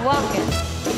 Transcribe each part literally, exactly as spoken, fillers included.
walking.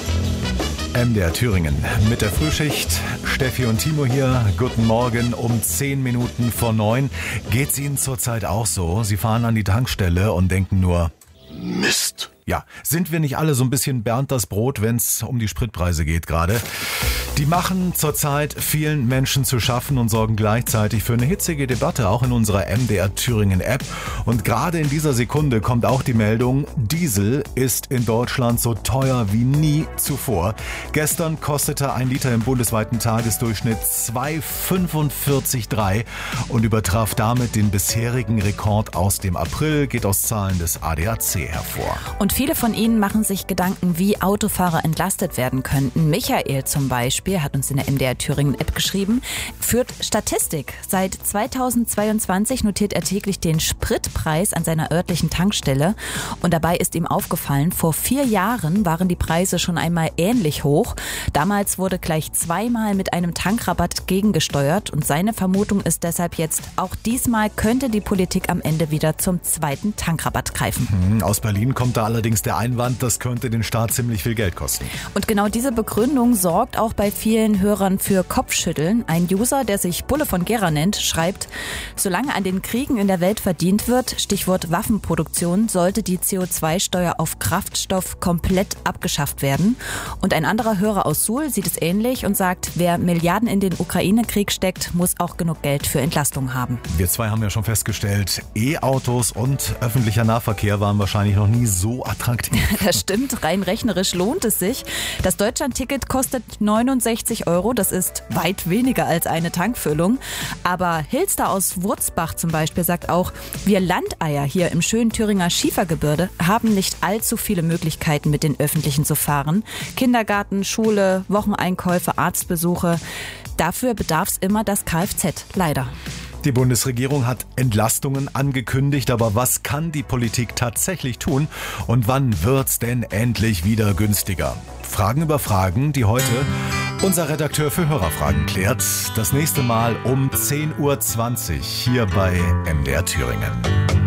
M D R Thüringen mit der Frühschicht. Steffi und Timo hier. Guten Morgen um zehn Minuten vor neun. Geht's Ihnen zurzeit auch so? Sie fahren an die Tankstelle und denken nur, Mist. Ja, sind wir nicht alle so ein bisschen Bernd das Brot, wenn es um die Spritpreise geht gerade? Die machen zurzeit vielen Menschen zu schaffen und sorgen gleichzeitig für eine hitzige Debatte, auch in unserer M D R Thüringen App. Und gerade in dieser Sekunde kommt auch die Meldung, Diesel ist in Deutschland so teuer wie nie zuvor. Gestern kostete ein Liter im bundesweiten Tagesdurchschnitt zwei Komma fünfundvierzig Komma drei und übertraf damit den bisherigen Rekord aus dem April, geht aus Zahlen des A D A C hervor. Und viele von Ihnen machen sich Gedanken, wie Autofahrer entlastet werden könnten. Michael zum Beispiel hat uns in der M D R Thüringen App geschrieben, führt Statistik. Seit zweitausendzweiundzwanzig notiert er täglich den Spritpreis an seiner örtlichen Tankstelle. Und dabei ist ihm aufgefallen, vor vier Jahren waren die Preise schon einmal ähnlich hoch. Damals wurde gleich zweimal mit einem Tankrabatt gegengesteuert. Und seine Vermutung ist deshalb jetzt, auch diesmal könnte die Politik am Ende wieder zum zweiten Tankrabatt greifen. Aus Berlin kommt da allerdings der Einwand, das könnte den Staat ziemlich viel Geld kosten. Und genau diese Begründung sorgt auch bei vielen Hörern für Kopfschütteln. Ein User, der sich Bulle von Gera nennt, schreibt, solange an den Kriegen in der Welt verdient wird, Stichwort Waffenproduktion, sollte die C O zwei Steuer auf Kraftstoff komplett abgeschafft werden. Und ein anderer Hörer aus Suhl sieht es ähnlich und sagt, wer Milliarden in den Ukraine-Krieg steckt, muss auch genug Geld für Entlastung haben. Wir zwei haben ja schon festgestellt, E-Autos und öffentlicher Nahverkehr waren wahrscheinlich noch nie so attraktiv. Das stimmt, rein rechnerisch lohnt es sich. Das Deutschland-Ticket kostet neunundsechzig Euro, das ist weit weniger als eine Tankfüllung. Aber Hilster aus Wurzbach zum Beispiel sagt auch, wir Landeier hier im schönen Thüringer Schiefergebirge haben nicht allzu viele Möglichkeiten, mit den Öffentlichen zu fahren. Kindergarten, Schule, Wocheneinkäufe, Arztbesuche. Dafür bedarf es immer das Kfz, leider. Die Bundesregierung hat Entlastungen angekündigt, aber was kann die Politik tatsächlich tun und wann wird's denn endlich wieder günstiger? Fragen über Fragen, die heute unser Redakteur für Hörerfragen klärt. Das nächste Mal um zehn Uhr zwanzig hier bei M D R Thüringen.